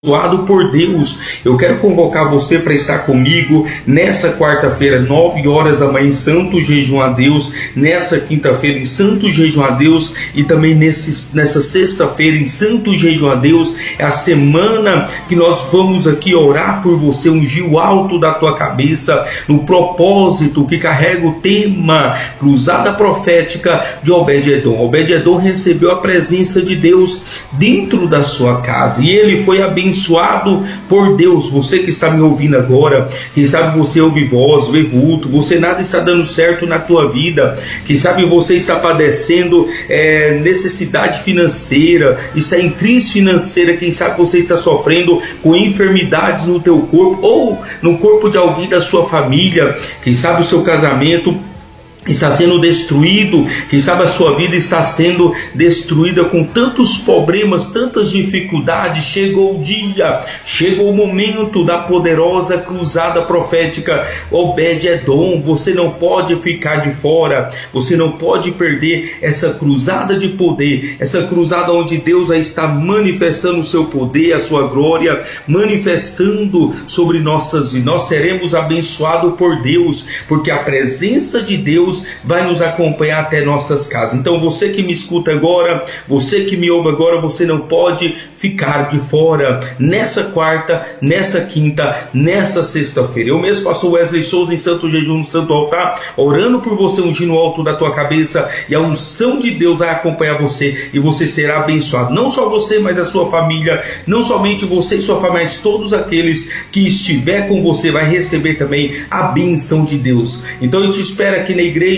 Abençoado por Deus. Eu quero convocar você para estar comigo nessa quarta-feira, 9 horas da manhã, em santo jejum a Deus, nessa quinta-feira em santo jejum a Deus e também nessa sexta-feira em santo jejum a Deus. É a semana que nós vamos aqui orar por você, ungir o alto da tua cabeça, no propósito que carrega o tema Cruzada Profética de Obed-Edom. Obed-Edom recebeu a presença de Deus dentro da sua casa e ele foi abençoado por Deus. Você que está me ouvindo agora, quem sabe você ouve voz, vê vulto, você nada está dando certo na tua vida, quem sabe você está padecendo necessidade financeira, está em crise financeira, quem sabe você está sofrendo com enfermidades no teu corpo ou no corpo de alguém da sua família, quem sabe o seu casamento está sendo destruído, quem sabe a sua vida está sendo destruída com tantos problemas, tantas dificuldades. Chegou o dia, chegou o momento da poderosa cruzada profética Obed-Edom. Você não pode ficar de fora, você não pode perder essa cruzada de poder, essa cruzada onde Deus já está manifestando o seu poder, a sua glória, manifestando sobre nossas vidas. Nós seremos abençoados por Deus, porque a presença de Deus vai nos acompanhar até nossas casas. Então você que me escuta agora, você que me ouve agora, você não pode ficar de fora nessa quarta, nessa quinta, nessa sexta-feira. Eu mesmo, pastor Wesley Souza, em santo jejum, no santo altar, orando por você, ungindo o alto da tua cabeça, e a unção de Deus vai acompanhar você e você será abençoado. Não só você, mas a sua família, não somente você e sua família, mas todos aqueles que estiver com você vai receber também a bênção de Deus. Então eu te espero aqui na Igreja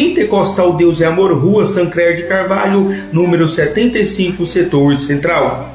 Pentecostal Deus é Amor, Rua Sancler de Carvalho, número 75, setor central.